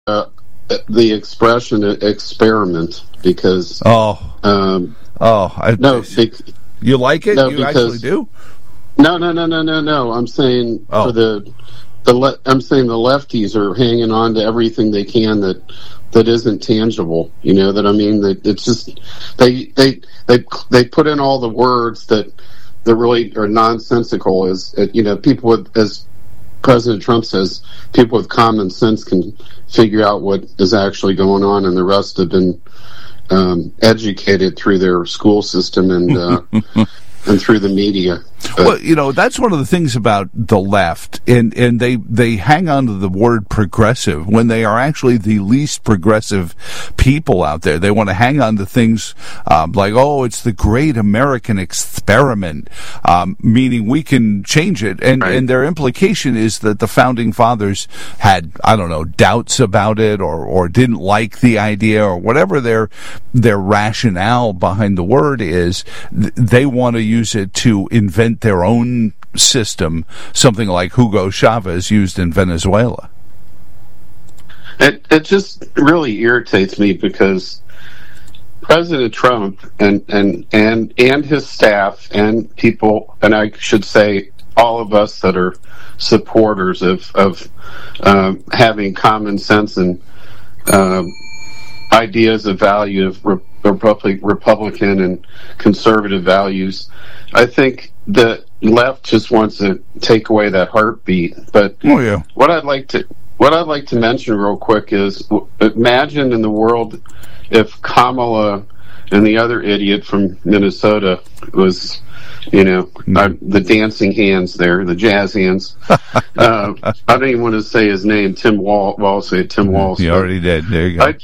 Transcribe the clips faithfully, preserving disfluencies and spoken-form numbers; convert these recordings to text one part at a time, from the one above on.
uh, the expression experiment because oh um, oh I, no bec- you like it no, you because, actually do no no no no no no I'm saying oh. for the the le- I'm saying the lefties are hanging on to everything they can that that isn't tangible. You know that I mean that it's just they they they they put in all the words that that really are nonsensical. As you know, people with, as President Trump says, people with common sense can figure out what is actually going on, and the rest have been um, educated through their school system and uh, and through the media. But, well, you know, that's one of the things about the left, and, and they, they hang on to the word progressive when they are actually the least progressive people out there. They want to hang on to things um, like, oh, it's the great American experiment, um, meaning we can change it. And, right. and their implication is that the founding fathers had, I don't know, doubts about it or, or didn't like the idea or whatever their, their rationale behind the word is. Th- they want to use it to invent their own system, something like Hugo Chavez used in Venezuela. It it just really irritates me because President Trump and and and and his staff and people, and I should say all of us that are supporters of of um, having common sense and um, ideas of value of re- Republic, Republican and conservative values. I think the left just wants to take away that heartbeat. But oh, yeah. what I'd like to what I'd like to mention real quick is imagine in the world if Kamala and the other idiot from Minnesota was, you know, mm. uh, the dancing hands there, the jazz hands. uh, I don't even want to say his name, Tim Wall. Well, I'll say Tim Walsh. You already did. There you go. I,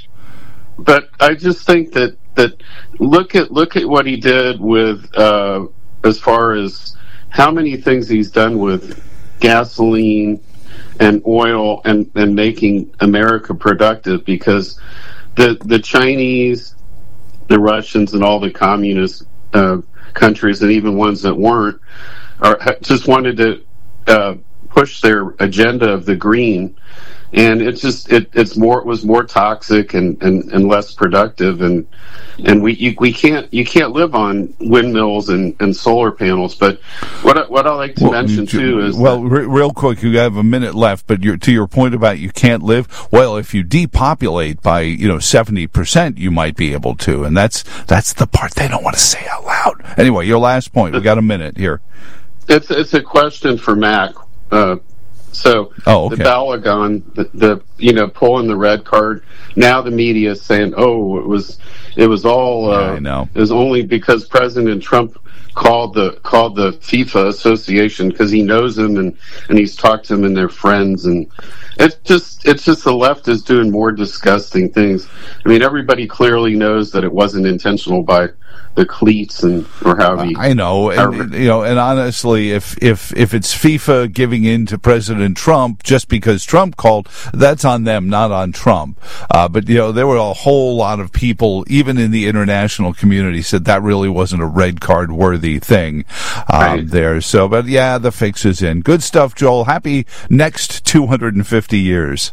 but I just think that that look at look at what he did with uh, as far as how many things he's done with gasoline and oil and, and making America productive, because the the Chinese, the Russians, and all the communist uh, countries, and even ones that weren't, are just wanted to uh, push their agenda of the green. And it's just it, it's more it was more toxic and, and, and less productive, and and we you, we can't you can't live on windmills and, and solar panels. But what I, what I like to well, mention you, too is well, that, re- real quick, you have a minute left. But you're, to your point about you can't live, well, if you depopulate by you know seventy percent, you might be able to, and that's that's the part they don't want to say out loud. Anyway, your last point. We got a minute here. It's it's a question for Mac. Uh, So oh, okay. the Balagon, the, the you know pulling the red card. Now the media is saying, "Oh, it was it was all uh, yeah, I know. It was only because President Trump called the called the FIFA Association because he knows them and, and he's talked to them and they're friends." And it's just it's just the left is doing more disgusting things. I mean, everybody clearly knows that it wasn't intentional by the cleats and or however you, I know, and however. you know, and honestly, if if if it's FIFA giving in to President Trump just because Trump called, that's on them, not on Trump. Uh, but you know, there were a whole lot of people, even in the international community, said that really wasn't a red card worthy thing um, right. there. So, but yeah, the fix is in. Good stuff, Joel. Happy next two hundred fifty years.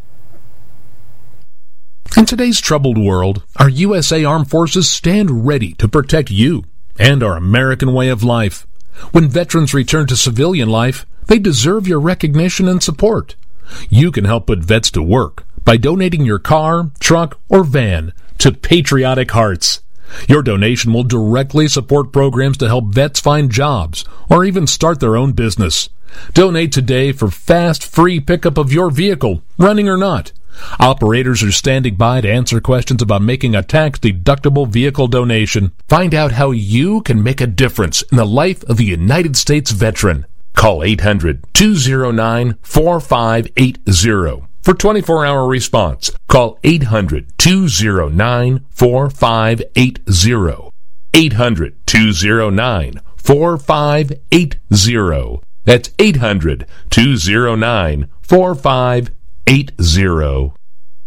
In today's troubled world, our U S A Armed Forces stand ready to protect you and our American way of life. When veterans return to civilian life, they deserve your recognition and support. You can help put vets to work by donating your car, truck, or van to Patriotic Hearts. Your donation will directly support programs to help vets find jobs or even start their own business. Donate today for fast, free pickup of your vehicle, running or not. Operators are standing by to answer questions about making a tax-deductible vehicle donation. Find out how you can make a difference in the life of a United States veteran. Call eight hundred, two oh nine, four five eight oh for twenty-four hour response. Call eight hundred, two oh nine, four five eight oh. eight hundred, two oh nine, four five eight oh. That's eight hundred, two oh nine, four five eight oh.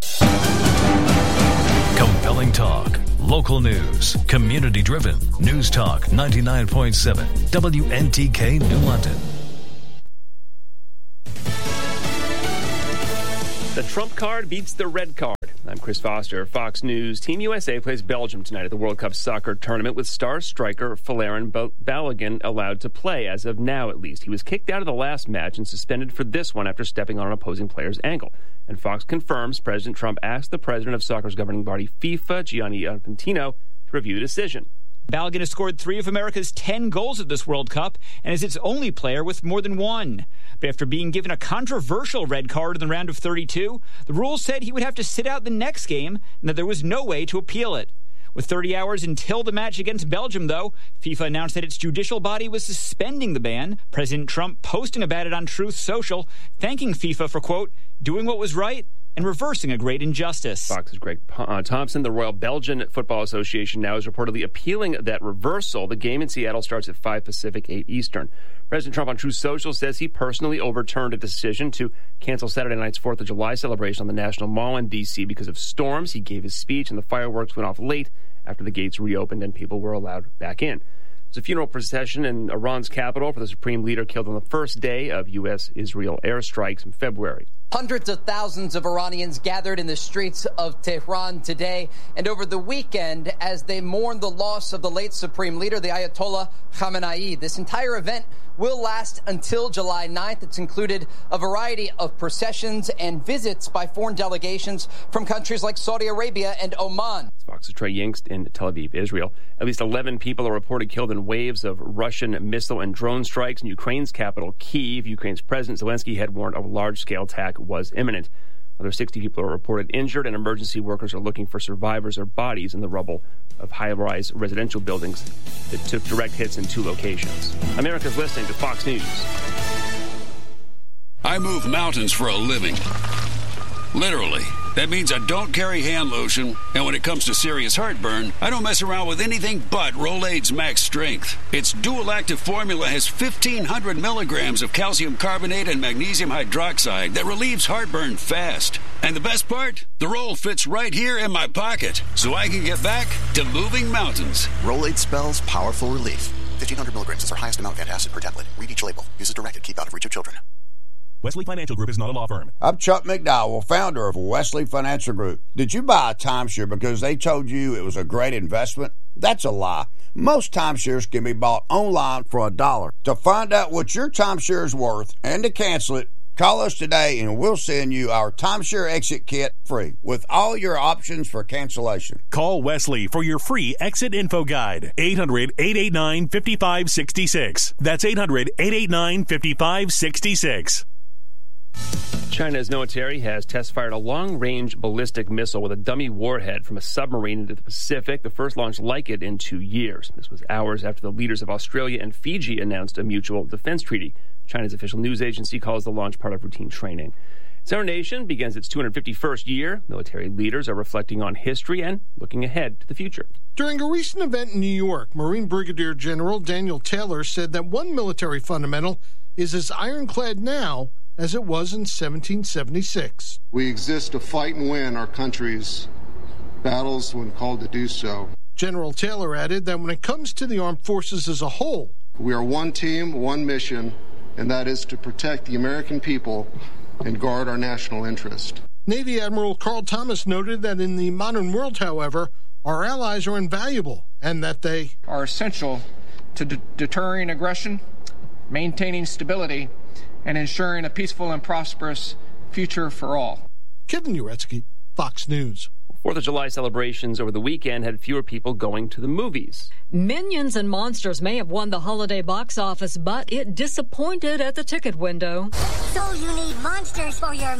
Compelling talk, local news, community-driven. News Talk ninety-nine point seven, W N T K New London. The Trump card beats the red card. I'm Chris Foster, Fox News. Team U S A plays Belgium tonight at the World Cup soccer tournament with star striker Folarin Balogun allowed to play, as of now at least. He was kicked out of the last match and suspended for this one after stepping on an opposing player's ankle. And Fox confirms President Trump asked the president of soccer's governing body, FIFA, Gianni Infantino, to review the decision. Balogun has scored three of America's ten goals at this World Cup and is its only player with more than one. But after being given a controversial red card in the round of thirty-two, the rules said he would have to sit out the next game and that there was no way to appeal it. With thirty hours until the match against Belgium, though, FIFA announced that its judicial body was suspending the ban. President Trump posting about it on Truth Social, thanking FIFA for, quote, doing what was right and reversing a great injustice. Fox's Greg uh, Thompson. The Royal Belgian Football Association now is reportedly appealing that reversal. The game in Seattle starts at five Pacific, eight Eastern. President Trump on Truth Social says he personally overturned a decision to cancel Saturday night's fourth of July celebration on the National Mall in D C because of storms. He gave his speech and the fireworks went off late after the gates reopened and people were allowed back in. It's a funeral procession in Iran's capital for the supreme leader killed on the first day of U S Israel airstrikes in February. Hundreds of thousands of Iranians gathered in the streets of Tehran today and over the weekend as they mourn the loss of the late supreme leader, the Ayatollah Khamenei. This entire event will last until July ninth. It's included a variety of processions and visits by foreign delegations from countries like Saudi Arabia and Oman. Fox's Trey Yingst in Tel Aviv, Israel. At least eleven people are reported killed in waves of Russian missile and drone strikes in Ukraine's capital, Kyiv. Ukraine's President Zelensky had warned a large-scale attack was imminent. Another sixty people are reported injured, and emergency workers are looking for survivors or bodies in the rubble of high-rise residential buildings that took direct hits in two locations. America's listening to Fox News. I move mountains for a living. Literally. That means I don't carry hand lotion, and when it comes to serious heartburn, I don't mess around with anything but Rolaids Max Strength. Its dual-active formula has fifteen hundred milligrams of calcium carbonate and magnesium hydroxide that relieves heartburn fast. And the best part? The roll fits right here in my pocket, so I can get back to moving mountains. Rolaids spells powerful relief. fifteen hundred milligrams is our highest amount of antacid per tablet. Read each label. Use as directed. Keep out of reach of children. Wesley Financial Group is not a law firm. I'm Chuck McDowell, founder of Wesley Financial Group. Did you buy a timeshare because they told you it was a great investment? That's a lie. Most timeshares can be bought online for a dollar. To find out what your timeshare is worth and to cancel it, call us today and we'll send you our timeshare exit kit free with all your options for cancellation. Call Wesley for your free exit info guide. eight hundred, eight eight nine, five five six six. That's eight hundred, eight eight nine, five five six six. China's military has test-fired a long-range ballistic missile with a dummy warhead from a submarine into the Pacific, the first launch like it in two years. This was hours after the leaders of Australia and Fiji announced a mutual defense treaty. China's official news agency calls the launch part of routine training. As our nation begins its two hundred fifty-first year, military leaders are reflecting on history and looking ahead to the future. During a recent event in New York, Marine Brigadier General Daniel Taylor said that one military fundamental is as ironclad now as it was in seventeen seventy-six. We exist to fight and win our country's battles when called to do so. General Taylor added that when it comes to the armed forces as a whole, we are one team, one mission, and that is to protect the American people and guard our national interest. Navy Admiral Carl Thomas noted that in the modern world, however, our allies are invaluable and that they are essential to de- deterring aggression, maintaining stability, and ensuring a peaceful and prosperous future for all. Kevin Uretsky, Fox News. Fourth of July celebrations over the weekend had fewer people going to the movies. Minions and Monsters may have won the holiday box office, but it disappointed at the ticket window. So you need monsters for your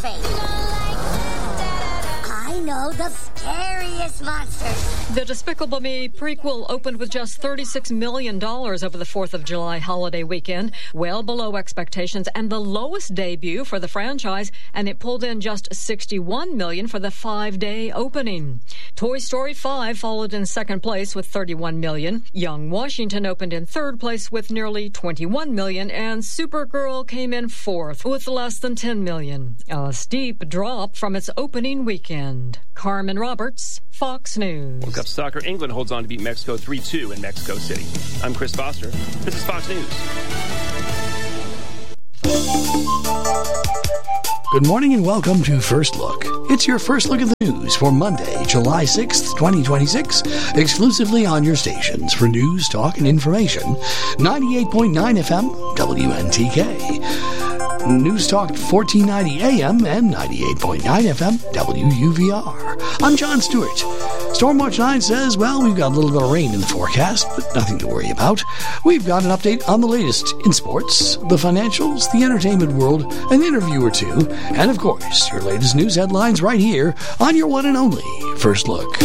movie. I know the scariest monsters. The Despicable Me prequel opened with just thirty-six million dollars over the fourth of July holiday weekend, well below expectations and the lowest debut for the franchise, and it pulled in just sixty-one million dollars for the five-day opening. Toy Story five followed in second place with thirty-one million dollars. Young Washington opened in third place with nearly twenty-one million dollars, and Supergirl came in fourth with less than ten million dollars. A steep drop from its opening weekend. Carmen Roberts, Fox News. World Cup Soccer, England holds on to beat Mexico three two in Mexico City. I'm Chris Foster. This is Fox News. Good morning and welcome to First Look. It's your first look at the news for Monday, July sixth, twenty twenty-six, exclusively on your stations for news, talk, and information. ninety-eight point nine F M, W N T K. News Talk fourteen ninety A M and ninety-eight point nine F M, W U V R. I'm John Stewart. Stormwatch nine says, well, we've got a little bit of rain in the forecast, but nothing to worry about. We've got an update on the latest in sports, the financials, the entertainment world, an interview or two, and of course, your latest news headlines right here on your one and only First Look.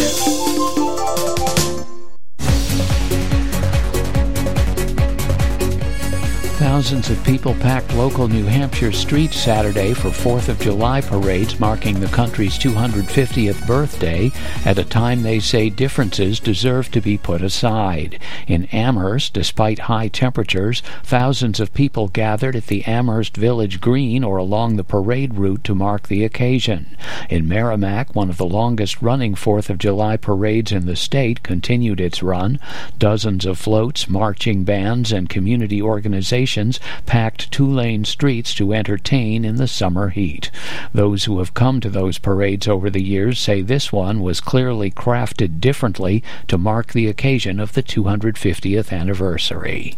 Thousands of people packed local New Hampshire streets Saturday for fourth of July parades marking the country's two hundred fiftieth birthday at a time they say differences deserve to be put aside. In Amherst, despite high temperatures, thousands of people gathered at the Amherst Village Green or along the parade route to mark the occasion. In Merrimack, one of the longest-running fourth of July parades in the state continued its run. Dozens of floats, marching bands, and community organizations packed two-lane streets to entertain in the summer heat. Those who have come to those parades over the years say this one was clearly crafted differently to mark the occasion of the two hundred fiftieth anniversary.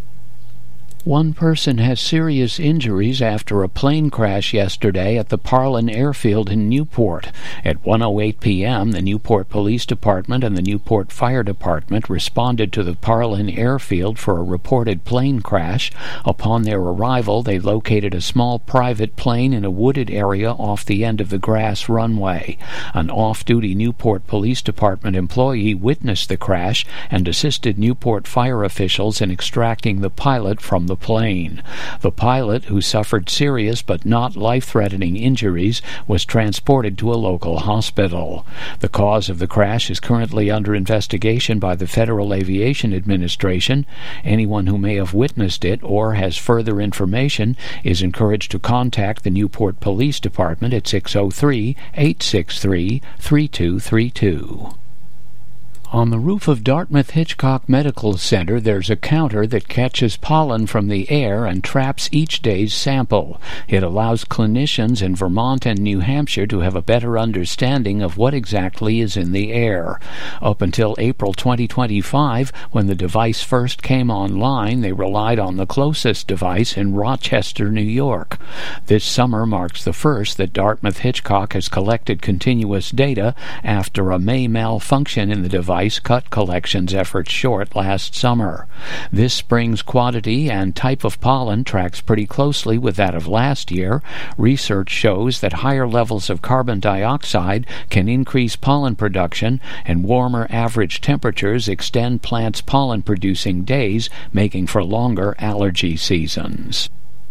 One person has serious injuries after a plane crash yesterday at the Parlin Airfield in Newport. At one oh eight p.m., the Newport Police Department and the Newport Fire Department responded to the Parlin Airfield for a reported plane crash. Upon their arrival, they located a small private plane in a wooded area off the end of the grass runway. An off-duty Newport Police Department employee witnessed the crash and assisted Newport fire officials in extracting the pilot from the the plane. The pilot, who suffered serious but not life-threatening injuries, was transported to a local hospital. The cause of the crash is currently under investigation by the Federal Aviation Administration. Anyone who may have witnessed it or has further information is encouraged to contact the Newport Police Department at six oh three, eight six three, three two three two. On the roof of Dartmouth Hitchcock Medical Center, there's a counter that catches pollen from the air and traps each day's sample. It allows clinicians in Vermont and New Hampshire to have a better understanding of what exactly is in the air. Up until April twenty twenty-five, when the device first came online, they relied on the closest device in Rochester, New York. This summer marks the first that Dartmouth Hitchcock has collected continuous data after a May malfunction in the device cut collections efforts short last summer. This spring's quantity and type of pollen tracks pretty closely with that of last year. Research shows that higher levels of carbon dioxide can increase pollen production, and warmer average temperatures extend plants' pollen-producing days, making for longer allergy seasons.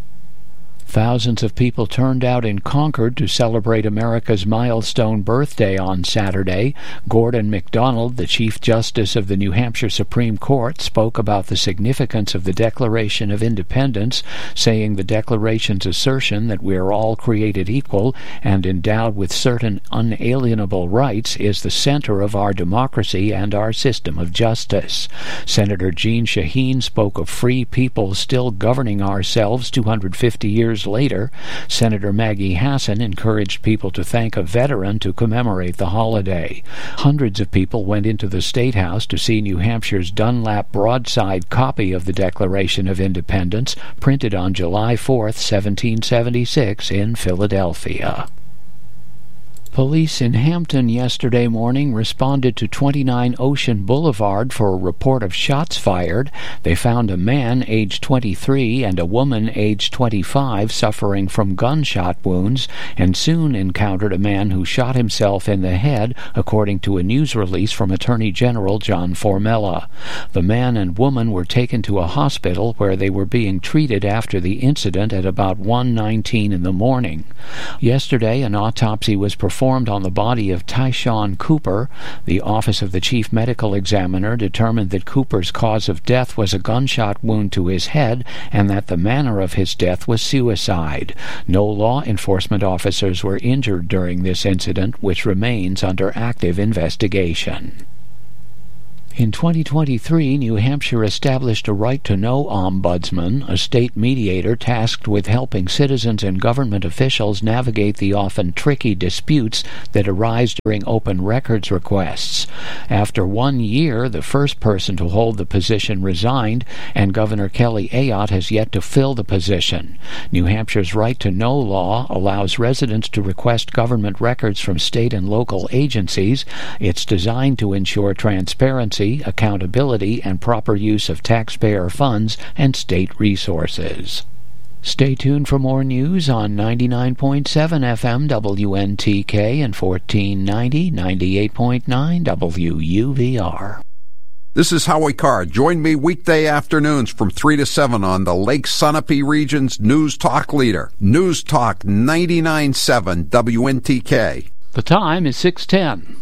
Thousands of people turned out in Concord to celebrate America's milestone birthday on Saturday. Gordon MacDonald, the Chief Justice of the New Hampshire Supreme Court, spoke about the significance of the Declaration of Independence, saying the Declaration's assertion that we are all created equal and endowed with certain unalienable rights is the center of our democracy and our system of justice. Senator Jeanne Shaheen spoke of free people still governing ourselves two hundred fifty years later. Senator Maggie Hassan encouraged people to thank a veteran to commemorate the holiday. Hundreds of people went into the State House to see New Hampshire's Dunlap broadside copy of the Declaration of Independence, printed on July fourth, seventeen seventy-six, in Philadelphia. Police in Hampton yesterday morning responded to twenty-nine Ocean Boulevard for a report of shots fired. They found a man aged twenty-three and a woman aged twenty-five suffering from gunshot wounds, and soon encountered a man who shot himself in the head, according to a news release from Attorney General John Formella. The man and woman were taken to a hospital where they were being treated after the incident at about one nineteen in the morning. Yesterday, an autopsy was performed on the body of Tyshawn Cooper. The Office of the Chief Medical Examiner determined that Cooper's cause of death was a gunshot wound to his head and that the manner of his death was suicide. No law enforcement officers were injured during this incident, which remains under active investigation. In twenty twenty-three, New Hampshire established a right-to-know ombudsman, a state mediator tasked with helping citizens and government officials navigate the often tricky disputes that arise during open records requests. After one year, the first person to hold the position resigned, and Governor Kelly Ayotte has yet to fill the position. New Hampshire's right-to-know law allows residents to request government records from state and local agencies. It's designed to ensure transparency, accountability, and proper use of taxpayer funds and state resources. Stay tuned for more news on ninety-nine point seven F M W N T K and fourteen ninety, ninety-eight point nine W U V R. This is Howie Carr. Join me weekday afternoons from three to seven on the Lake Sunapee region's News Talk leader, News Talk ninety-nine point seven W N T K. The time is six ten.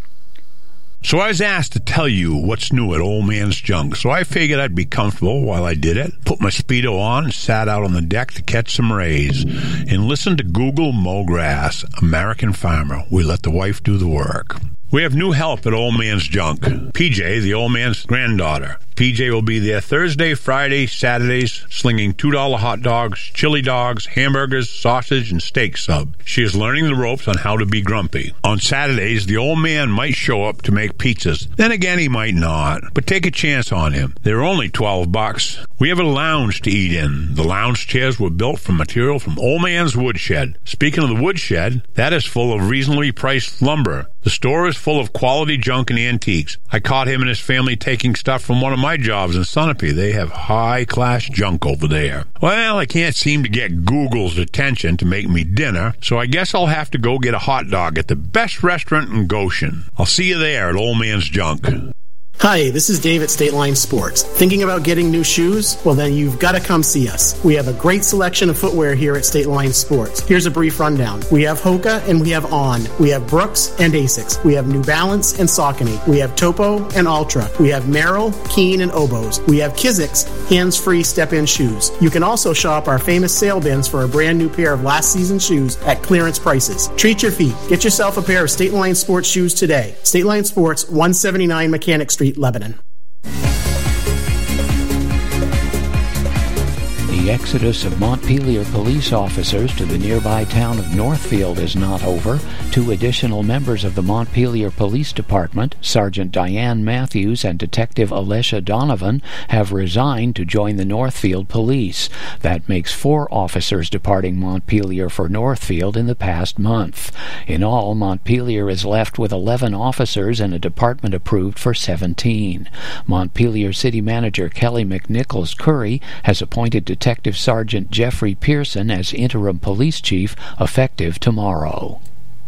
So I was asked to tell you what's new at Old Man's Junk, so I figured I'd be comfortable while I did it, put my Speedo on, and sat out on the deck to catch some rays, and listen to Google Mow Grass, American Farmer. We let the wife do the work. We have new help at Old Man's Junk. P J, the old man's granddaughter. P J will be there Thursday, Friday, Saturdays, slinging two dollar hot dogs, chili dogs, hamburgers, sausage, and steak sub. She is learning the ropes on how to be grumpy. On Saturdays, the old man might show up to make pizzas. Then again, he might not. But take a chance on him. They're only twelve bucks. We have a lounge to eat in. The lounge chairs were built from material from Old Man's Woodshed. Speaking of the woodshed, that is full of reasonably priced lumber. The store is full of quality junk and antiques. I caught him and his family taking stuff from one of my jobs in Sunapee. They have high-class junk over there. Well, I can't seem to get Google's attention to make me dinner, so I guess I'll have to go get a hot dog at the best restaurant in Goshen. I'll see you there at Old Man's Junk. Hi, this is Dave at State Line Sports. Thinking about getting new shoes? Well, then you've got to come see us. We have a great selection of footwear here at State Line Sports. Here's a brief rundown. We have Hoka and we have On. We have Brooks and Asics. We have New Balance and Saucony. We have Topo and Ultra. We have Merrill, Keen, and Oboes. We have Kizik's hands-free step-in shoes. You can also shop our famous sale bins for a brand new pair of last season's shoes at clearance prices. Treat your feet. Get yourself a pair of State Line Sports shoes today. State Line Sports, one seventy-nine Mechanic Street, Lebanon. The exodus of Montpelier police officers to the nearby town of Northfield is not over. Two additional members of the Montpelier Police Department, Sergeant Diane Matthews and Detective Alessia Donovan, have resigned to join the Northfield Police. That makes four officers departing Montpelier for Northfield in the past month. In all, Montpelier is left with eleven officers and a department approved for seventeen. Montpelier City Manager Kelly McNichols Curry has appointed Detective Sergeant Jeffrey Pearson as interim police chief effective tomorrow.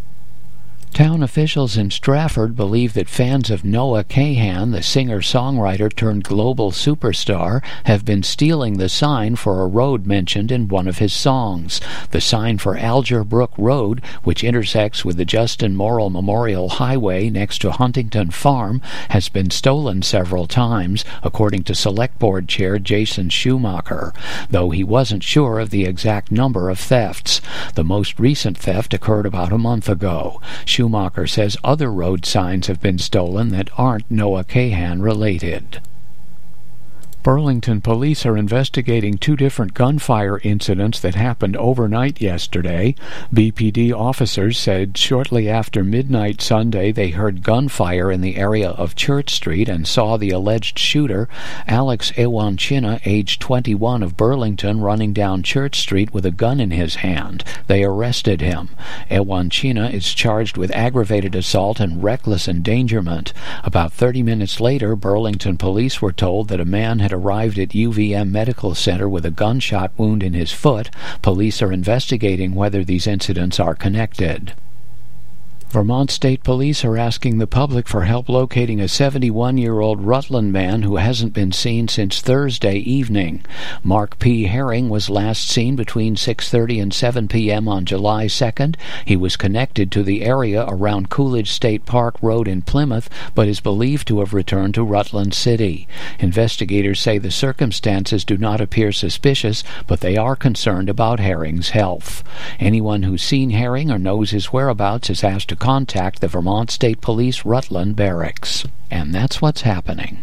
Town officials in Stratford believe that fans of Noah Kahan, the singer-songwriter turned global superstar, have been stealing the sign for a road mentioned in one of his songs. The sign for Alger Brook Road, which intersects with the Justin Morrill Memorial Highway next to Huntington Farm, has been stolen several times, according to Select Board Chair Jason Schumacher, though he wasn't sure of the exact number of thefts. The most recent theft occurred about a month ago. Schumacher says other road signs have been stolen that aren't Noah Kahan related. Burlington police are investigating two different gunfire incidents that happened overnight yesterday. B P D officers said shortly after midnight Sunday they heard gunfire in the area of Church Street and saw the alleged shooter, Alex Ewanchina, age twenty-one, of Burlington, running down Church Street with a gun in his hand. They arrested him. Ewanchina is charged with aggravated assault and reckless endangerment. About thirty minutes later, Burlington police were told that a man had arrived at U V M Medical Center with a gunshot wound in his foot. Police are investigating whether these incidents are connected. Vermont State Police are asking the public for help locating a seventy-one-year-old Rutland man who hasn't been seen since Thursday evening. Mark P. Herring was last seen between six thirty and seven p.m. on July second. He was connected to the area around Coolidge State Park Road in Plymouth, but is believed to have returned to Rutland City. Investigators say the circumstances do not appear suspicious, but they are concerned about Herring's health. Anyone who's seen Herring or knows his whereabouts is asked to contact the Vermont State Police Rutland Barracks. And that's what's happening.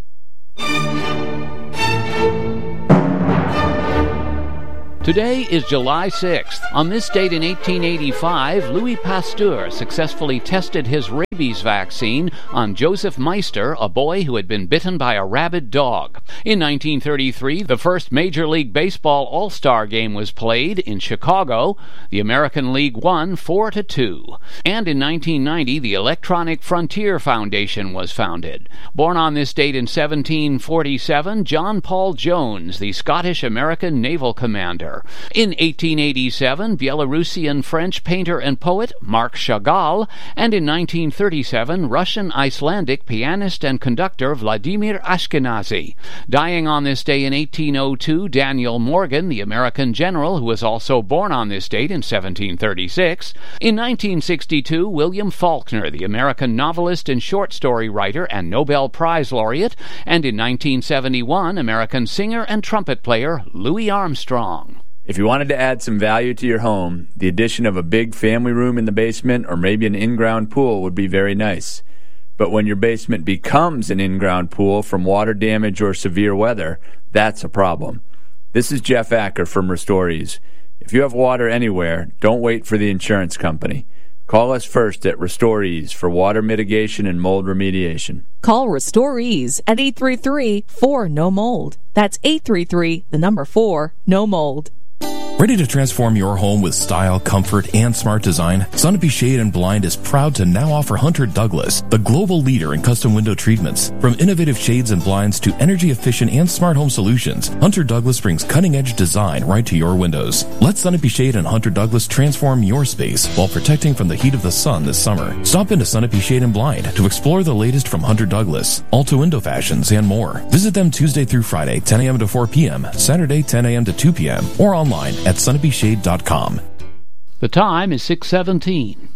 Today is July sixth. On this date in eighteen eighty-five, Louis Pasteur successfully tested his rabies vaccine on Joseph Meister, a boy who had been bitten by a rabid dog. In nineteen thirty-three, the first Major League Baseball All-Star game was played in Chicago. The American League won four to two. And in nineteen ninety, the Electronic Frontier Foundation was founded. Born on this date in seventeen forty-seven, John Paul Jones, the Scottish-American naval commander. In eighteen eighty-seven, Belarusian French painter and poet Marc Chagall, and in nineteen thirty-seven, Russian-Icelandic pianist and conductor Vladimir Ashkenazy. Dying on this day in eighteen oh two, Daniel Morgan, the American general who was also born on this date in seventeen thirty-six. In nineteen sixty-two, William Faulkner, the American novelist and short story writer and Nobel Prize laureate, and in nineteen seventy-one, American singer and trumpet player Louis Armstrong. If you wanted to add some value to your home, the addition of a big family room in the basement or maybe an in-ground pool would be very nice. But when your basement becomes an in-ground pool from water damage or severe weather, that's a problem. This is Jeff Acker from Restorees. If you have water anywhere, don't wait for the insurance company. Call us first at Restorees for water mitigation and mold remediation. Call Restorees at eight three three, four, N O mold. That's eight three three, the number four, no mold. Ready to transform your home with style, comfort, and smart design? Sunapee Shade and Blind is proud to now offer Hunter Douglas, the global leader in custom window treatments. From innovative shades and blinds to energy-efficient and smart home solutions, Hunter Douglas brings cutting-edge design right to your windows. Let Sunapee Shade and Hunter Douglas transform your space while protecting from the heat of the sun this summer. Stop into Sunapee Shade and Blind to explore the latest from Hunter Douglas, Alta Window Fashions, and more. Visit them Tuesday through Friday, ten a.m. to four p.m., Saturday, ten a.m. to two p.m., or online at sunapee shade dot com. The time is six seventeen.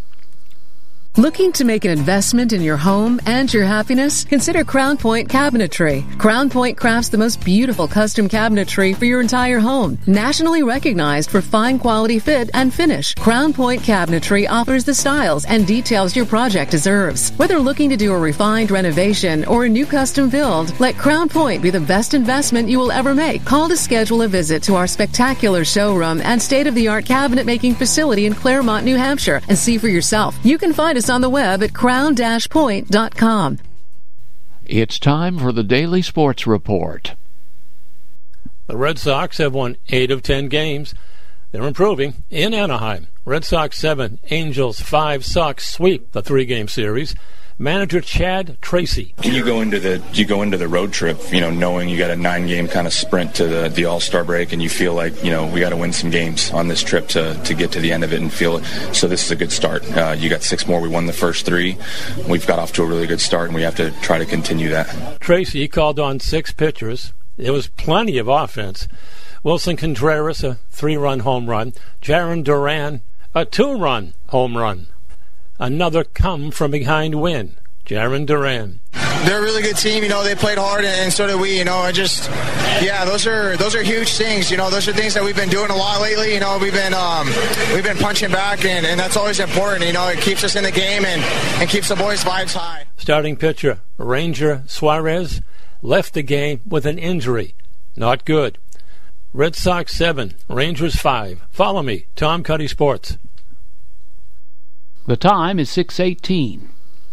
Looking to make an investment in your home and your happiness? Consider Crown Point Cabinetry. Crown Point crafts the most beautiful custom cabinetry for your entire home. Nationally recognized for fine quality fit and finish, Crown Point Cabinetry offers the styles and details your project deserves. Whether looking to do a refined renovation or a new custom build, let Crown Point be the best investment you will ever make. Call to schedule a visit to our spectacular showroom and state-of-the-art cabinet making facility in Claremont, New Hampshire, and see for yourself. You can find us on the web at crown dash point dot com. It's time for the Daily Sports Report. The Red Sox have won eight of ten games. They're improving in Anaheim. Red Sox seven, Angels five. Sox sweep the three-game series. Manager Chad Tracy. Do you go into the do you go into the road trip, you know, knowing you got a nine-game kind of sprint to the, the All-Star break, and you feel like, you know, we got to win some games on this trip to, to get to the end of it and feel it. So this is a good start. Uh, you got six more. We won the first three. We've got off to a really good start, and we have to try to continue that. Tracy called on six pitchers. There was plenty of offense. Wilson Contreras, a three-run home run. Jarren Duran, a two-run home run. Another come-from-behind win. Jarren Duran. They're a really good team. You know, they played hard, and so did we. You know, I just, yeah, those are those are huge things. You know, those are things that we've been doing a lot lately. You know, we've been um, we've been punching back, and, and that's always important. You know, it keeps us in the game and, and keeps the boys' vibes high. Starting pitcher Ranger Suarez left the game with an injury. Not good. Red Sox seven, Rangers five. Follow me, Tom Cuddy Sports. The time is six eighteen.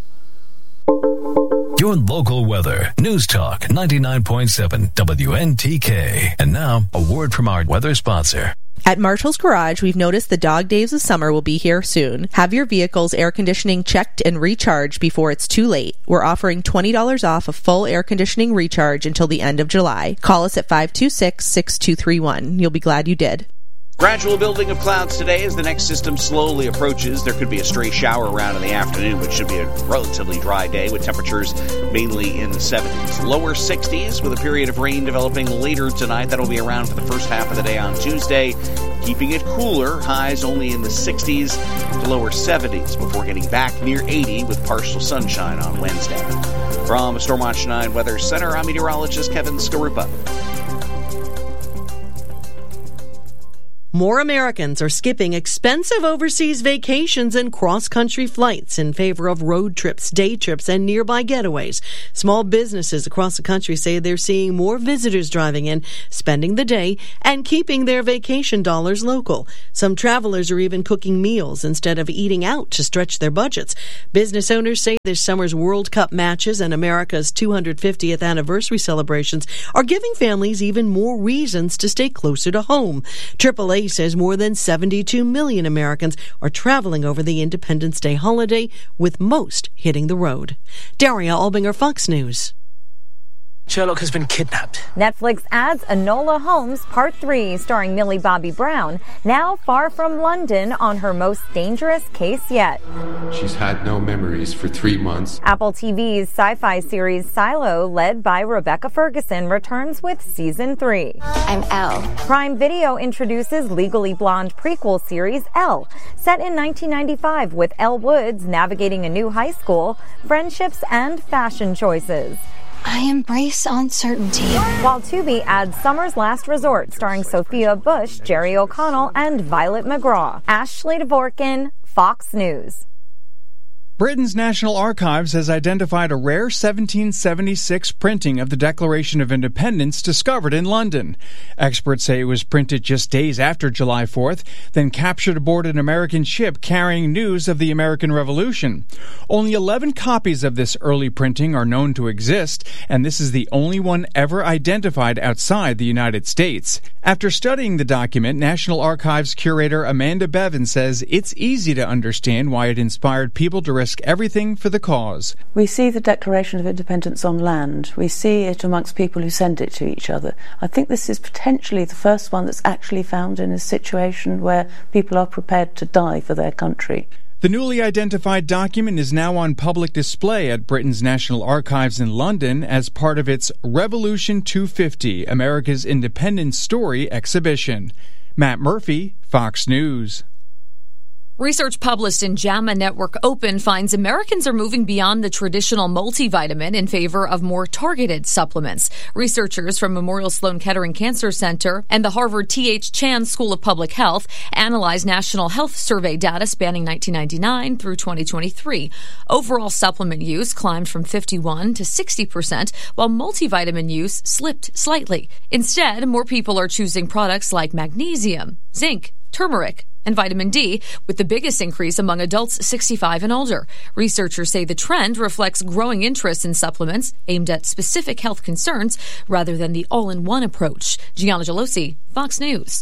Your local weather. News Talk ninety-nine point seven W N T K. And now, a word from our weather sponsor. At Marshall's Garage, we've noticed the dog days of summer will be here soon. Have your vehicle's air conditioning checked and recharged before it's too late. We're offering twenty dollars off a full air conditioning recharge until the end of July. Call us at five two six, six two three one. You'll be glad you did. Gradual building of clouds today as the next system slowly approaches. There could be a stray shower around in the afternoon, which should be a relatively dry day with temperatures mainly in the seventies. Lower sixties with a period of rain developing later tonight. That'll be around for the first half of the day on Tuesday. Keeping it cooler, highs only in the sixties to lower seventies before getting back near eighty with partial sunshine on Wednesday. From the Storm Watch nine Weather Center, I'm meteorologist Kevin Skarupa. More Americans are skipping expensive overseas vacations and cross-country flights in favor of road trips, day trips, and nearby getaways. Small businesses across the country say they're seeing more visitors driving in, spending the day, and keeping their vacation dollars local. Some travelers are even cooking meals instead of eating out to stretch their budgets. Business owners say this summer's World Cup matches and America's two hundred fiftieth anniversary celebrations are giving families even more reasons to stay closer to home. triple A says more than seventy-two million Americans are traveling over the Independence Day holiday, with most hitting the road. Daria Albinger, Fox News. Sherlock has been kidnapped. Netflix adds Enola Holmes Part three, starring Millie Bobby Brown, now far from London on her most dangerous case yet. She's had no memories for three months. Apple T V's sci-fi series Silo, led by Rebecca Ferguson, returns with season three. I'm Elle. Prime Video introduces Legally Blonde prequel series Elle, set in nineteen ninety-five with Elle Woods navigating a new high school, friendships, and fashion choices. I embrace uncertainty. While Tubi adds Summer's Last Resort, starring Sophia Bush, Jerry O'Connell, and Violet McGraw. Ashley Dvorkin, Fox News. Britain's National Archives has identified a rare seventeen seventy-six printing of the Declaration of Independence discovered in London. Experts say it was printed just days after July fourth, then captured aboard an American ship carrying news of the American Revolution. Only eleven copies of this early printing are known to exist, and this is the only one ever identified outside the United States. After studying the document, National Archives curator Amanda Bevan says it's easy to understand why it inspired people to risk everything for the cause. We see the Declaration of Independence on land. We see it amongst people who send it to each other. I think this is potentially the first one that's actually found in a situation where people are prepared to die for their country. The newly identified document is now on public display at Britain's National Archives in London as part of its Revolution two fifty, America's Independence Story exhibition. Matt Murphy, Fox News. Research published in JAMA Network Open finds Americans are moving beyond the traditional multivitamin in favor of more targeted supplements. Researchers from Memorial Sloan Kettering Cancer Center and the Harvard T H Chan School of Public Health analyzed National Health Survey data spanning nineteen ninety-nine through twenty twenty-three. Overall supplement use climbed from fifty-one to sixty percent, while multivitamin use slipped slightly. Instead, more people are choosing products like magnesium, zinc, turmeric, and vitamin D, with the biggest increase among adults sixty-five and older. Researchers say the trend reflects growing interest in supplements aimed at specific health concerns rather than the all-in-one approach. Gianna Gelosi, Fox News.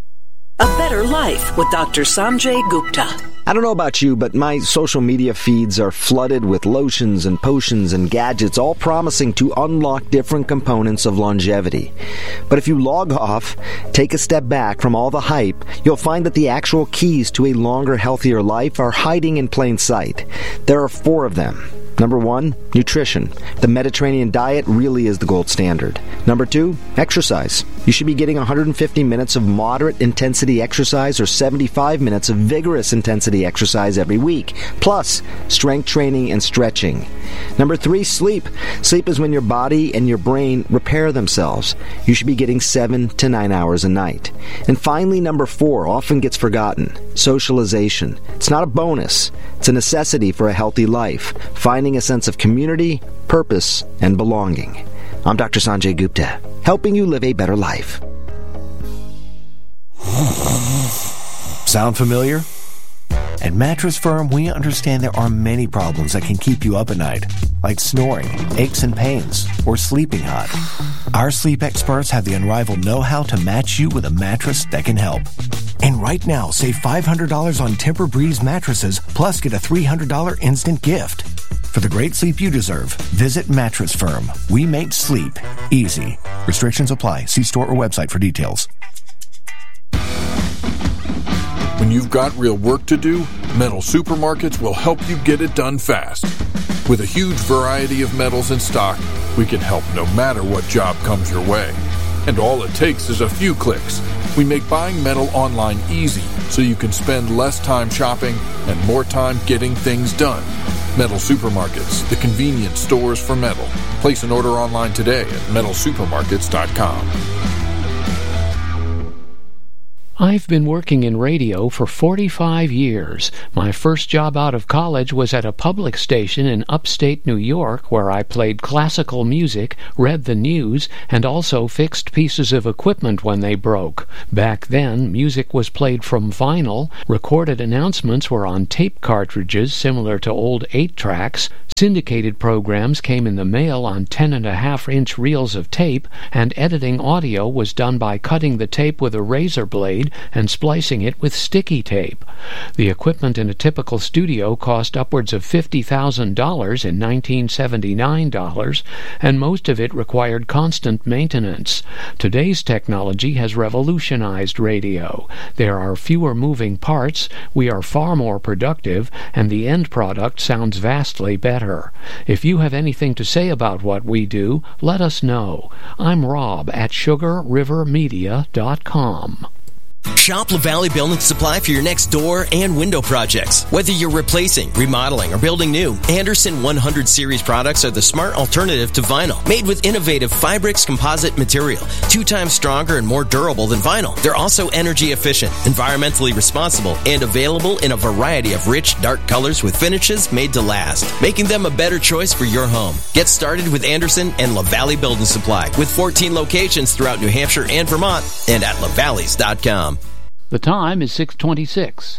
A Better Life with Doctor Sanjay Gupta. I don't know about you, but my social media feeds are flooded with lotions and potions and gadgets, all promising to unlock different components of longevity. But if you log off, take a step back from all the hype, you'll find that the actual keys to a longer, healthier life are hiding in plain sight. There are four of them. Number one, nutrition. The Mediterranean diet really is the gold standard. Number two, exercise. You should be getting one hundred fifty minutes of moderate intensity exercise or seventy-five minutes of vigorous intensity exercise every week, plus strength training and stretching. Number three, sleep. Sleep is when your body and your brain repair themselves. You should be getting seven to nine hours a night. And finally, number four, often gets forgotten, socialization. It's not a bonus. It's a necessity for a healthy life, finding a sense of community, purpose, and belonging. I'm Doctor Sanjay Gupta, helping you live a better life. Sound familiar? At Mattress Firm, we understand there are many problems that can keep you up at night, like snoring, aches and pains, or sleeping hot. Our sleep experts have the unrivaled know-how to match you with a mattress that can help. And right now, save five hundred dollars on Tempur-Breeze mattresses, plus get a three hundred dollars instant gift. For the great sleep you deserve, visit Mattress Firm. We make sleep easy. Restrictions apply. See store or website for details. When you've got real work to do, Metal Supermarkets will help you get it done fast. With a huge variety of metals in stock, we can help no matter what job comes your way. And all it takes is a few clicks. We make buying metal online easy so you can spend less time shopping and more time getting things done. Metal Supermarkets, the convenience stores for metal. Place an order online today at metal supermarkets dot com. I've been working in radio for forty-five years. My first job out of college was at a public station in upstate New York, where I played classical music, read the news, and also fixed pieces of equipment when they broke. Back then, music was played from vinyl, recorded announcements were on tape cartridges similar to old eight-tracks, syndicated programs came in the mail on ten and a half inch reels of tape, and editing audio was done by cutting the tape with a razor blade and splicing it with sticky tape. The equipment in a typical studio cost upwards of fifty thousand dollars in nineteen seventy-nine dollars, and most of it required constant maintenance. Today's technology has revolutionized radio. There are fewer moving parts, we are far more productive, and the end product sounds vastly better. If you have anything to say about what we do, let us know. I'm Rob at sugar river media dot com. Shop LaValle Building Supply for your next door and window projects. Whether you're replacing, remodeling, or building new, Anderson one hundred series products are the smart alternative to vinyl. Made with innovative Fibrix composite material, two times stronger and more durable than vinyl. They're also energy efficient, environmentally responsible, and available in a variety of rich, dark colors with finishes made to last, making them a better choice for your home. Get started with Anderson and LaValle Building Supply with fourteen locations throughout New Hampshire and Vermont, and at lavalleys dot com. The time is six twenty-six.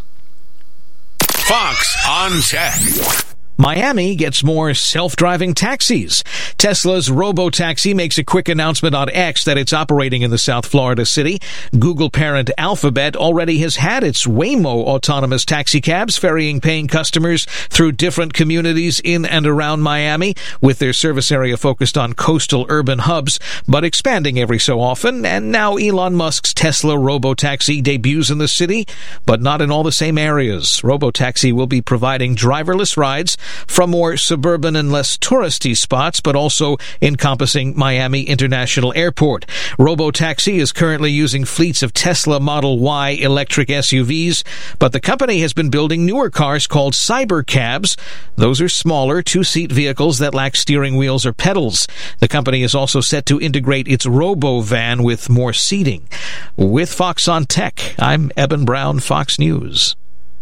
Fox on Tech. Miami gets more self-driving taxis. Tesla's Robotaxi makes a quick announcement on X that it's operating in the South Florida city. Google parent Alphabet already has had its Waymo autonomous taxi cabs ferrying paying customers through different communities in and around Miami, with their service area focused on coastal urban hubs, but expanding every so often. And now Elon Musk's Tesla Robotaxi debuts in the city, but not in all the same areas. Robotaxi will be providing driverless rides from more suburban and less touristy spots, but also encompassing Miami International Airport. Robotaxi is currently using fleets of Tesla Model Y electric S U Vs, but the company has been building newer cars called Cybercabs. Those are smaller, two-seat vehicles that lack steering wheels or pedals. The company is also set to integrate its Robo-Van with more seating. With Fox on Tech, I'm Eben Brown, Fox News.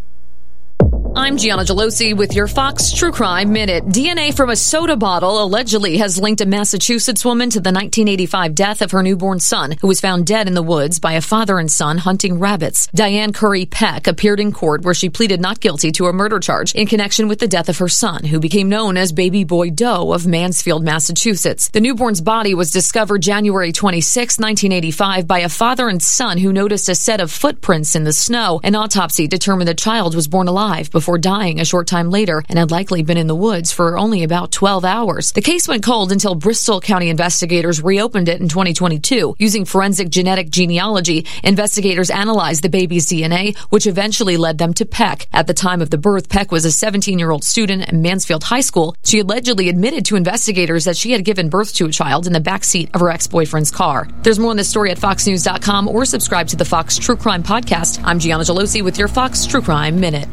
I'm Gianna Gelosi with your Fox True Crime Minute. D N A from a soda bottle allegedly has linked a Massachusetts woman to the nineteen eighty-five death of her newborn son, who was found dead in the woods by a father and son hunting rabbits. Diane Curry Peck appeared in court where she pleaded not guilty to a murder charge in connection with the death of her son, who became known as Baby Boy Doe of Mansfield, Massachusetts. The newborn's body was discovered January twenty-sixth, nineteen eighty-five by a father and son who noticed a set of footprints in the snow. An autopsy determined the child was born alive before dying a short time later and had likely been in the woods for only about twelve hours. The case went cold until Bristol County investigators reopened it in twenty twenty-two. Using forensic genetic genealogy, investigators analyzed the baby's D N A, which eventually led them to Peck. At the time of the birth, Peck was a seventeen-year-old student at Mansfield High School. She allegedly admitted to investigators that she had given birth to a child in the backseat of her ex-boyfriend's car. There's more on this story at fox news dot com or subscribe to the Fox True Crime Podcast. I'm Gianna Gelosi with your Fox True Crime Minute.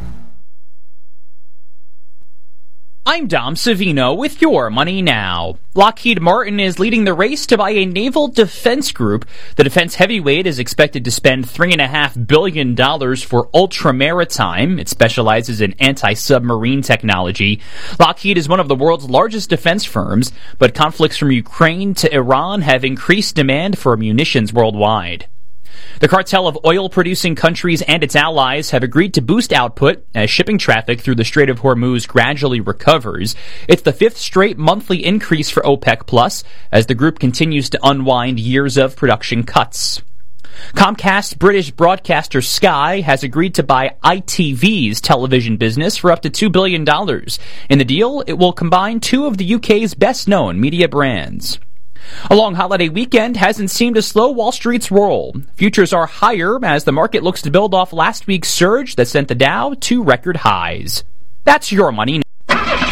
I'm Dom Savino with your Money Now. Lockheed Martin is leading the race to buy a naval defense group. The defense heavyweight is expected to spend three point five billion dollars for Ultramaritime. It specializes in anti-submarine technology. Lockheed is one of the world's largest defense firms, but conflicts from Ukraine to Iran have increased demand for munitions worldwide. The cartel of oil-producing countries and its allies have agreed to boost output as shipping traffic through the Strait of Hormuz gradually recovers. It's the fifth straight monthly increase for OPEC Plus as the group continues to unwind years of production cuts. Comcast British broadcaster Sky has agreed to buy I T V's television business for up to two billion dollars. In the deal, it will combine two of the U K's best-known media brands. A long holiday weekend hasn't seemed to slow Wall Street's roll. Futures are higher as the market looks to build off last week's surge that sent the Dow to record highs. That's your money.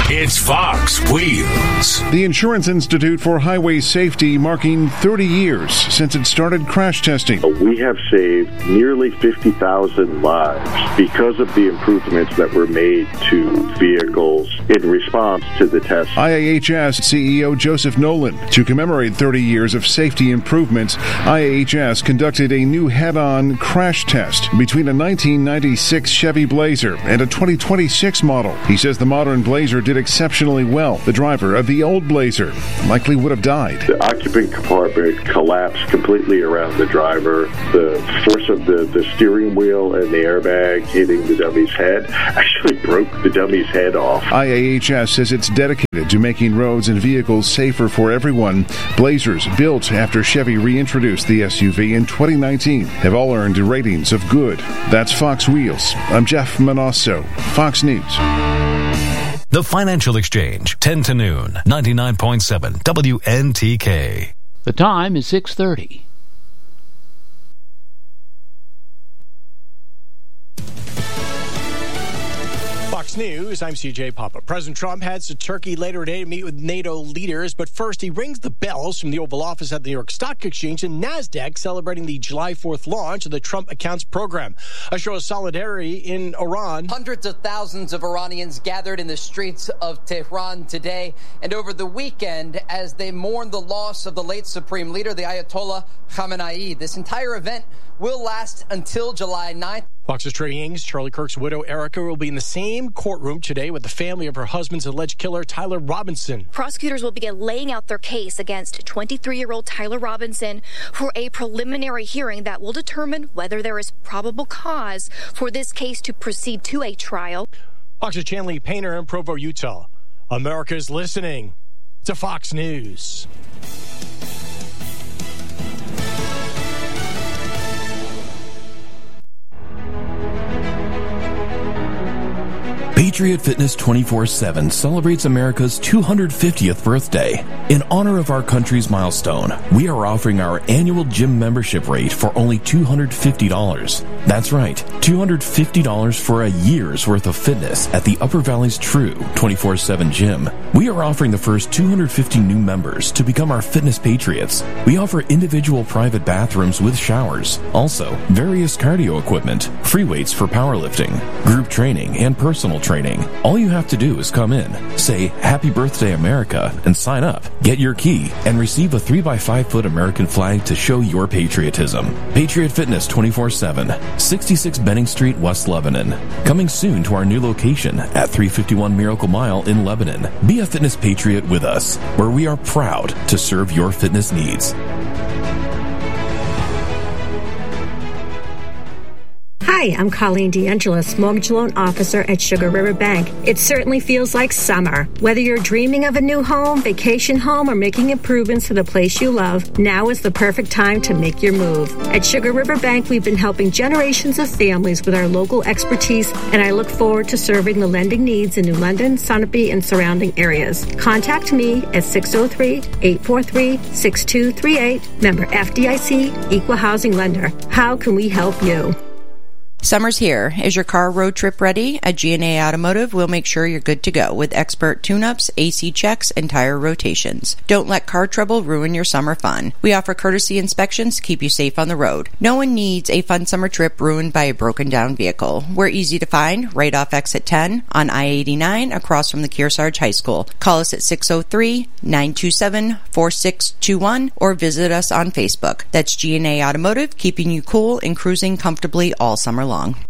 It's Fox Wheels. The Insurance Institute for Highway Safety marking thirty years since it started crash testing. We have saved nearly fifty thousand lives because of the improvements that were made to vehicles in response to the test. I A H S C E O Joseph Nolan. To commemorate thirty years of safety improvements, I A H S conducted a new head-on crash test between a nineteen ninety-six Chevy Blazer and a twenty twenty-six model. He says the modern Blazer did exceptionally well. The driver of the old Blazer likely would have died. The occupant compartment collapsed completely around the driver. The force of the, the steering wheel and the airbag hitting the dummy's head actually broke the dummy's head off. I A H S says it's dedicated to making roads and vehicles safer for everyone. Blazers built after Chevy reintroduced the S U V in twenty nineteen have all earned ratings of good. That's Fox Wheels. I'm Jeff Manasso, Fox News. The Financial Exchange, ten to noon, ninety-nine point seven W N T K. The time is six thirty. Fox News, I'm C J Papa. President Trump heads to Turkey later today to meet with NATO leaders, but first he rings the bells from the Oval Office at the New York Stock Exchange and NASDAQ celebrating the July fourth launch of the Trump Accounts program, a show of solidarity in Iran. Hundreds of thousands of Iranians gathered in the streets of Tehran today and over the weekend as they mourn the loss of the late Supreme Leader, the Ayatollah Khamenei. This entire event will last until July ninth. Fox's Trey Ings, Charlie Kirk's widow Erica, will be in the same courtroom today with the family of her husband's alleged killer, Tyler Robinson. Prosecutors will begin laying out their case against twenty-three-year-old Tyler Robinson for a preliminary hearing that will determine whether there is probable cause for this case to proceed to a trial. Fox's Chanley Painter in Provo, Utah. America's listening to Fox News. Patriot Fitness twenty-four seven celebrates America's two hundred fiftieth birthday. In honor of our country's milestone, we are offering our annual gym membership rate for only two hundred fifty dollars. That's right, two hundred fifty dollars for a year's worth of fitness at the Upper Valley's true twenty-four seven gym. We are offering the first two hundred fifty new members to become our fitness patriots. We offer individual private bathrooms with showers, also various cardio equipment, free weights for powerlifting, group training, and personal training. All you have to do is come in, say Happy Birthday America, and sign up. Get your key and receive a three by five foot American flag to show your patriotism. Patriot Fitness twenty-four seven, sixty-six Benning Street, West Lebanon. Coming soon to our new location at three fifty-one Miracle Mile in Lebanon. Be a fitness patriot with us, where we are proud to serve your fitness needs. Hi, I'm Colleen DeAngelis, mortgage loan officer at Sugar River Bank. It certainly feels like summer. Whether you're dreaming of a new home, vacation home, or making improvements to the place you love, now is the perfect time to make your move. At Sugar River Bank, we've been helping generations of families with our local expertise, and I look forward to serving the lending needs in New London, Sunapee, and surrounding areas. Contact me at six oh three, eight four three, six two three eight, member F D I C, Equal Housing Lender. How can we help you? Summer's here. Is your car road trip ready? At G and A Automotive, we'll make sure you're good to go with expert tune-ups, A C checks, and tire rotations. Don't let car trouble ruin your summer fun. We offer courtesy inspections to keep you safe on the road. No one needs a fun summer trip ruined by a broken-down vehicle. We're easy to find right off exit ten on I eighty-nine across from the Kearsarge High School. Call us at six oh three, nine two seven, four six two one or visit us on Facebook. That's G and A Automotive, keeping you cool and cruising comfortably all summer long. long.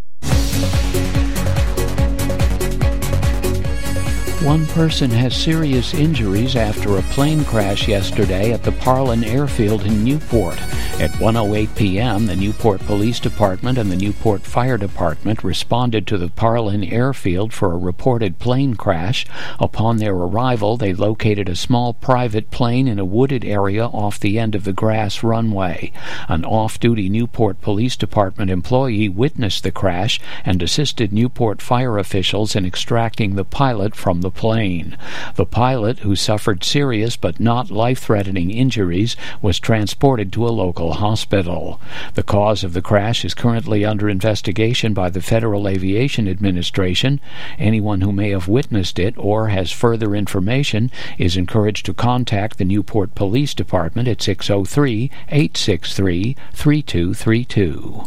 One person has serious injuries after a plane crash yesterday at the Parlin Airfield in Newport. At one oh eight p.m., the Newport Police Department and the Newport Fire Department responded to the Parlin Airfield for a reported plane crash. Upon their arrival, they located a small private plane in a wooded area off the end of the grass runway. An off-duty Newport Police Department employee witnessed the crash and assisted Newport fire officials in extracting the pilot from the plane. The pilot, who suffered serious but not life-threatening injuries, was transported to a local Memorial Hospital. The cause of the crash is currently under investigation by the Federal Aviation Administration. Anyone who may have witnessed it or has further information is encouraged to contact the Newport Police Department at six oh three, eight six three, three two three two.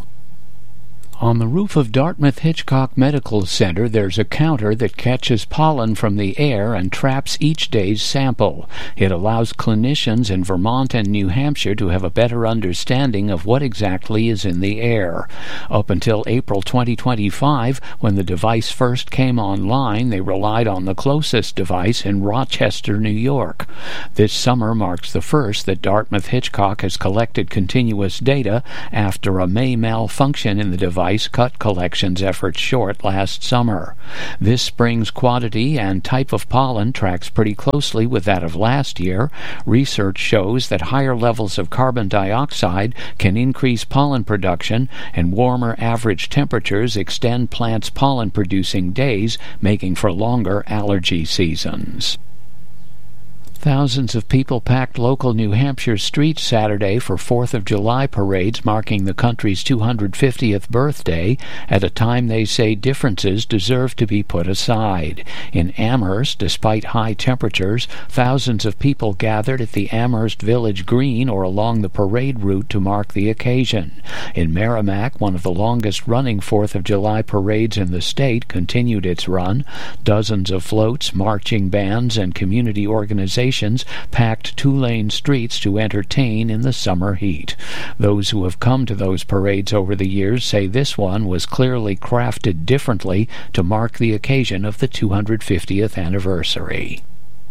On the roof of Dartmouth-Hitchcock Medical Center, there's a counter that catches pollen from the air and traps each day's sample. It allows clinicians in Vermont and New Hampshire to have a better understanding of what exactly is in the air. Up until April twenty twenty-five, when the device first came online, they relied on the closest device in Rochester, New York. This summer marks the first that Dartmouth-Hitchcock has collected continuous data after a May malfunction in the device cut collections efforts short last summer. This spring's quantity and type of pollen tracks pretty closely with that of last year. Research shows that higher levels of carbon dioxide can increase pollen production, and warmer average temperatures extend plants' pollen-producing days, making for longer allergy seasons. Thousands of people packed local New Hampshire streets Saturday for fourth of July parades marking the country's two hundred fiftieth birthday at a time they say differences deserve to be put aside. In Amherst, despite high temperatures, thousands of people gathered at the Amherst Village Green or along the parade route to mark the occasion. In Merrimack, one of the longest-running fourth of July parades in the state continued its run. Dozens of floats, marching bands, and community organizations packed two-lane streets to entertain in the summer heat. Those who have come to those parades over the years say this one was clearly crafted differently to mark the occasion of the two hundred fiftieth anniversary.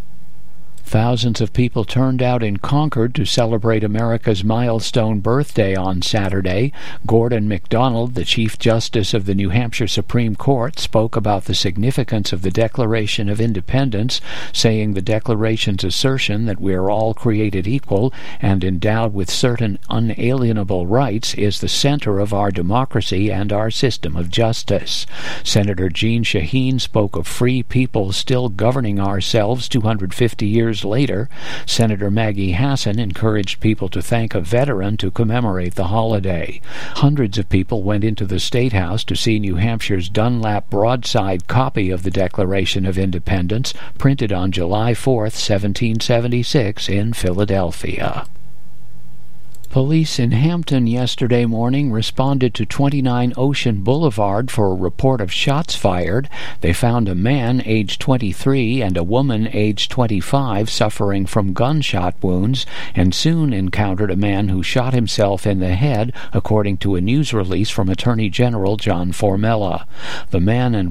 Thousands of people turned out in Concord to celebrate America's milestone birthday on Saturday. Gordon MacDonald, the Chief Justice of the New Hampshire Supreme Court, spoke about the significance of the Declaration of Independence, saying the Declaration's assertion that we are all created equal and endowed with certain unalienable rights is the center of our democracy and our system of justice. Senator Jeanne Shaheen spoke of free people still governing ourselves two hundred fifty years later. Senator Maggie Hassan encouraged people to thank a veteran to commemorate the holiday. Hundreds of people went into the State House to see New Hampshire's Dunlap broadside copy of the Declaration of Independence, printed on July fourth, seventeen seventy-six, in Philadelphia. Police in Hampton yesterday morning responded to twenty-nine Ocean Boulevard for a report of shots fired. They found a man aged twenty-three and a woman aged twenty-five suffering from gunshot wounds, and soon encountered a man who shot himself in the head, according to a news release from Attorney General John Formella. The man and